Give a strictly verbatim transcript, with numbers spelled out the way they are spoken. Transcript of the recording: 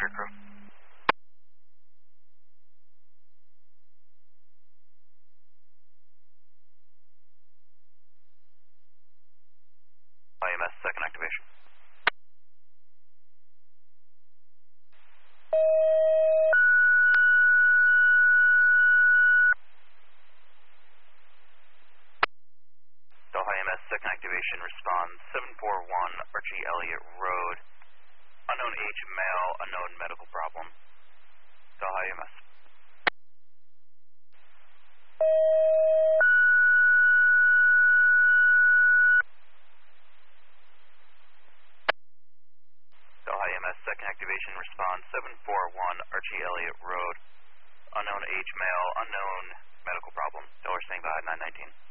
Street crew. I M S, second activation. Delta I M S, second activation, respond seven four one Archie Elliott Road. Unknown age, male, unknown medical problem. Delta I M S. Delta I M S, second activation, respond seven four one Archie Elliott Road. Unknown age, male, unknown medical problem. Delta staying by nine nineteen.